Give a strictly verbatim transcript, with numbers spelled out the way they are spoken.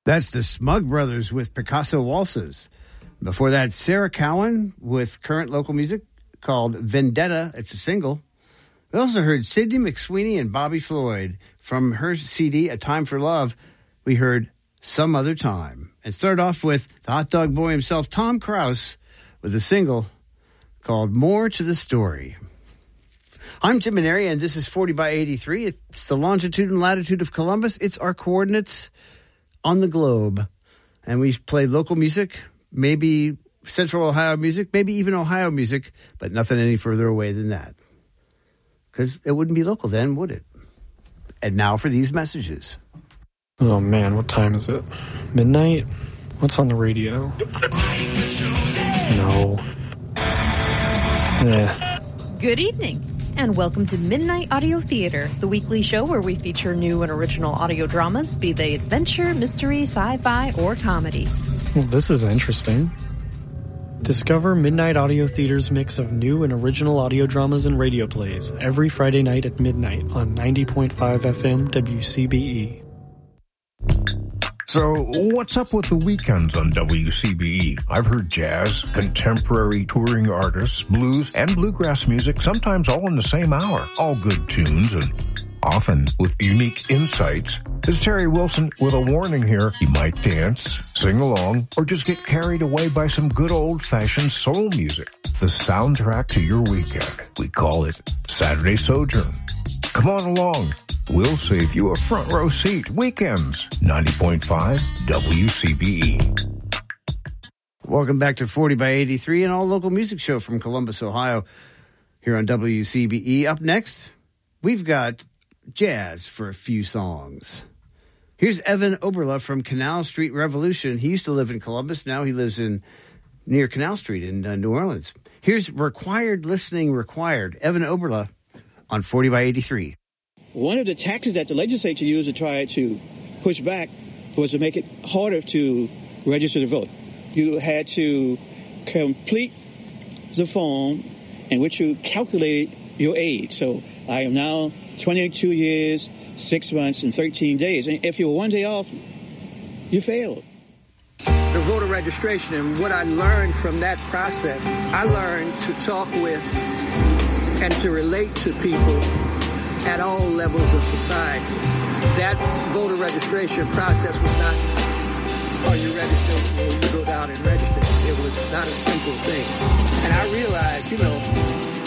That's the Smug Brothers with Picasso Waltzes. Before that, Sarah Cowan with current local music called Vendetta. It's a single. We also heard Sidney McSweeney and Bobby Floyd. From her C D, A Time for Love, we heard Some Other Time. And started off with the hot dog boy himself, Tom Krause, with a single called More to the Story. I'm Tim Maneri, and this is forty by eighty-three. It's the longitude and latitude of Columbus. It's our coordinates on the globe. And we play local music, maybe Central Ohio music, maybe even Ohio music, but nothing any further away than that. Because it wouldn't be local then, would it? And now for these messages. Oh, man, what time is it? Midnight? What's on the radio? No. Eh. Good evening, and welcome to Midnight Audio Theater, the weekly show where we feature new and original audio dramas, be they adventure, mystery, sci-fi, or comedy. Well, this is interesting. Discover Midnight Audio Theater's mix of new and original audio dramas and radio plays every Friday night at midnight on ninety point five F M W C B E. So, what's up with the weekends on W C B E? I've heard jazz, contemporary touring artists, blues, and bluegrass music, sometimes all in the same hour. All good tunes and often with unique insights. This is Terry Wilson with a warning here. You might dance, sing along, or just get carried away by some good old-fashioned soul music. The soundtrack to your weekend. We call it Saturday Sojourn. Come on along. We'll save you a front row seat. Weekends, ninety point five W C B E. Welcome back to forty by eighty-three, an all-local music show from Columbus, Ohio, here on W C B E. Up next, we've got jazz for a few songs. Here's Evan Oberle from Canal Street Revolution. He used to live in Columbus. Now he lives in near Canal Street in uh, New Orleans. Here's Required Listening Required. Evan Oberle on forty by eighty-three. One of the tactics that the legislature used to try to push back was to make it harder to register to vote. You had to complete the form in which you calculated your age. So I am now twenty-two years, six months, and thirteen days. And if you were one day off, you failed. The voter registration, and what I learned from that process, I learned to talk with and to relate to people at all levels of society. That voter registration process was not, are you registered, or you go down and register. It was not a simple thing. And I realized, you know,